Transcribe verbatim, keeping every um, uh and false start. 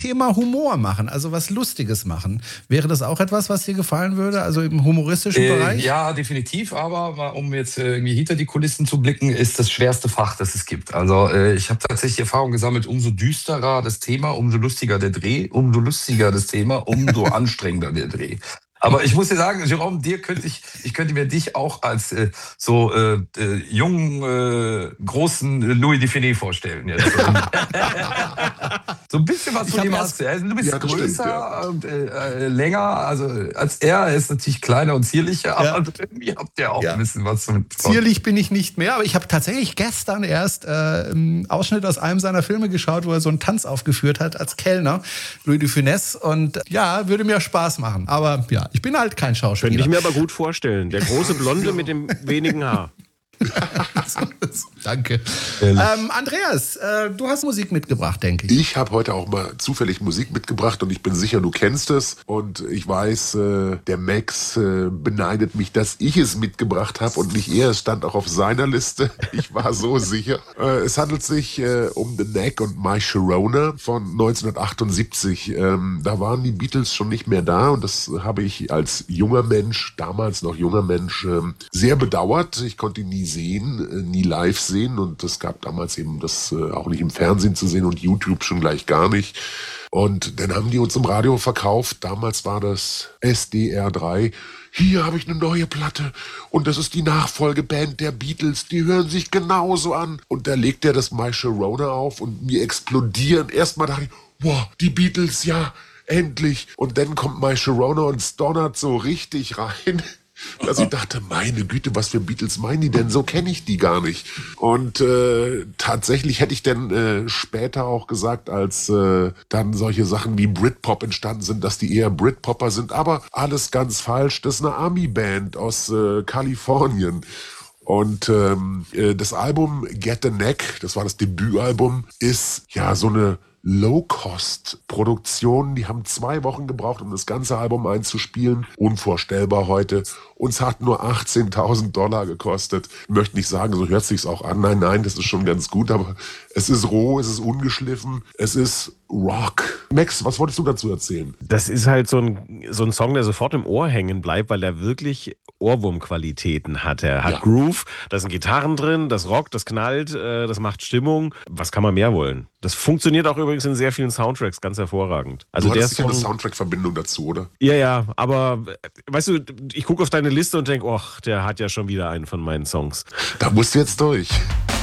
Thema Humor machen, also was Lustiges machen. Wäre das auch etwas, was dir gefallen würde, also im humoristischen Äh, Bereich? ja, definitiv, aber um jetzt äh, irgendwie hinter die Kulissen zu blicken, ist das schwerste Fach, das es gibt. Also äh, ich habe tatsächlich Erfahrung gesammelt, umso düsterer das Thema, umso lustiger der Dreh, umso lustiger das Thema, umso anstrengender der Dreh. Aber ich muss dir sagen, Jérôme, dir könnte ich, ich könnte mir dich auch als äh, so äh, äh, jungen, äh, großen Louis Define vorstellen. Ja. So ein bisschen was von ihm hast du. Du bist Ja, das größer stimmt, ja. und äh, äh, länger, also als er. Er ist natürlich kleiner und zierlicher, Ja. aber irgendwie habt ihr auch Ja. ein bisschen was von. Zierlich bin ich nicht mehr, aber ich habe tatsächlich gestern erst äh, einen Ausschnitt aus einem seiner Filme geschaut, wo er so einen Tanz aufgeführt hat als Kellner, Louis de Funès. Und ja, würde mir Spaß machen. Aber ja, ich bin halt kein Schauspieler. Könnte ich mir aber gut vorstellen. Der große Blonde mit dem wenigen Haar. Danke. Ähm, Andreas, äh, du hast Musik mitgebracht, denke ich. Ich habe heute auch mal zufällig Musik mitgebracht und ich bin sicher, du kennst es. Und ich weiß, äh, der Max äh, beneidet mich, dass ich es mitgebracht habe und nicht er. Es stand auch auf seiner Liste. Ich war so sicher. Äh, es handelt sich äh, um The Knack und My Sharona von neunzehnhundertachtundsiebzig. Ähm, da waren die Beatles schon nicht mehr da und das habe ich als junger Mensch, damals noch junger Mensch, ähm, sehr bedauert. Ich konnte ihn nie sehen, äh, nie live sehen und es gab damals eben das äh, auch nicht im Fernsehen zu sehen und YouTube schon gleich gar nicht. Und dann haben die uns im Radio verkauft. Damals war das S D R drei. Hier habe ich eine neue Platte und das ist die Nachfolgeband der Beatles. Die hören sich genauso an. Und da legt er das My Sharona auf und mir explodieren. Erstmal dachte ich, wow, die Beatles, ja, endlich. Und dann kommt My Sharona und es donnert so richtig rein. Also ich dachte, meine Güte, was für Beatles meinen die denn? So kenne ich die gar nicht. Und äh, tatsächlich hätte ich dann äh, später auch gesagt, als äh, dann solche Sachen wie Britpop entstanden sind, dass die eher Britpopper sind. Aber alles ganz falsch. Das ist eine Army-Band aus äh, Kalifornien. Und ähm, äh, das Album Get the Knack, das war das Debütalbum, ist ja so eine Low-Cost-Produktion. Die haben zwei Wochen gebraucht, um das ganze Album einzuspielen. Unvorstellbar heute. Uns hat nur achtzehntausend Dollar gekostet. Ich möchte nicht sagen, so hört sich's auch an. Nein, nein, das ist schon ganz gut, aber es ist roh, es ist ungeschliffen, es ist Rock. Max, was wolltest du dazu erzählen? Das ist halt so ein, so ein Song, der sofort im Ohr hängen bleibt, weil er wirklich Ohrwurmqualitäten hat. Er hat ja. Groove, da sind Gitarren drin, das rockt, das knallt, äh, das macht Stimmung. Was kann man mehr wollen? Das funktioniert auch übrigens in sehr vielen Soundtracks ganz hervorragend. Also du der hattest sicher Song, eine Soundtrack-Verbindung dazu, oder? Ja, ja, aber weißt du, ich gucke auf deine Liste und denke, ach, der hat ja schon wieder einen von meinen Songs. Da musst du jetzt durch.